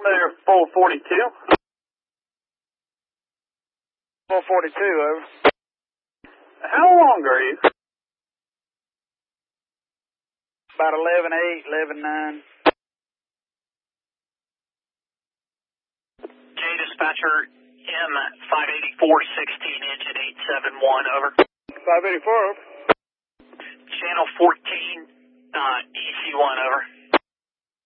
Familiar 442. 442, over. How long are you? About 11.8, 11.9. J dispatcher M584 16-inch at 871, over. 584, over. Channel 14, EC1, over.